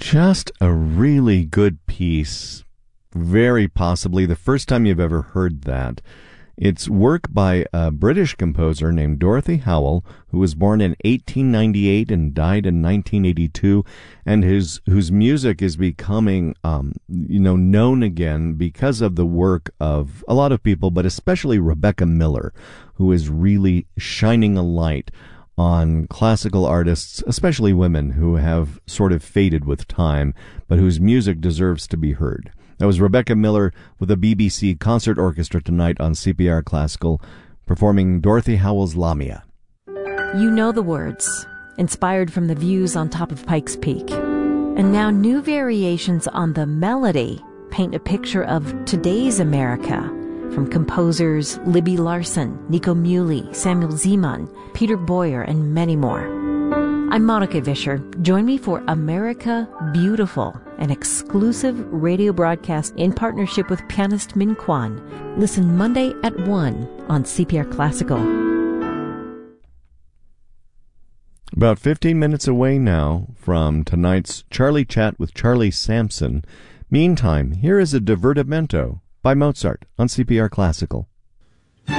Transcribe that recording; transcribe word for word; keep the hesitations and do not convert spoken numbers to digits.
Just a really good piece. Very possibly the first time you've ever heard that. It's work by a British composer named Dorothy Howell, who was born in eighteen ninety-eight and died in nineteen eighty-two, and his whose music is becoming, um, you know, known again because of the work of a lot of people, but especially Rebecca Miller, who is really shining a light on classical artists, especially women, who have sort of faded with time, but whose music deserves to be heard. That was Rebecca Miller with the B B C Concert Orchestra tonight on C P R Classical, performing Dorothy Howell's Lamia. You know the words, inspired from the views on top of Pikes Peak. And now new variations on the melody paint a picture of today's America, from composers Libby Larsen, Nico Muhly, Samuel Zeman, Peter Boyer, and many more. I'm Monica Vischer. Join me for America Beautiful, an exclusive radio broadcast in partnership with pianist Min Kwan. Listen Monday at one on C P R Classical. About fifteen minutes away now from tonight's Charlie Chat with Charlie Sampson. Meantime, here is a divertimento by Mozart on C P R Classical.